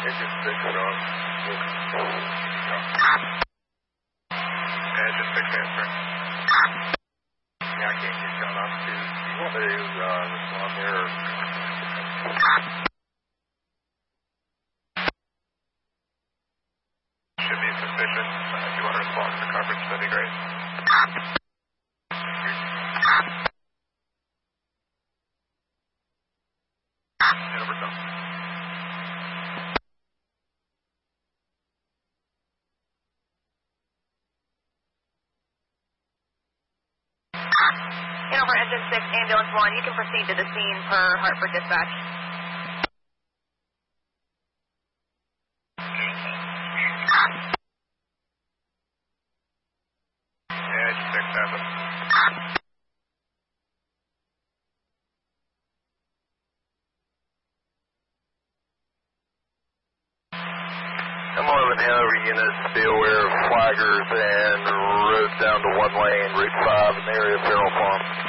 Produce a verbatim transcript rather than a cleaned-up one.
Engine six on. Engine six answer. Yeah, I can't get John off too. Do you want me to uh, respond there? Or... Should be sufficient. Uh, if you want to respond to the coverage, that'd be great. Overcome. Hanover Engine six, Ambulance one, you can proceed to the scene per Hartford dispatch. Yeah, Engine six has it. I'm eleven Hanover units, be aware of flaggers and roads down to one lane, Route five in the area of Farrell Farm.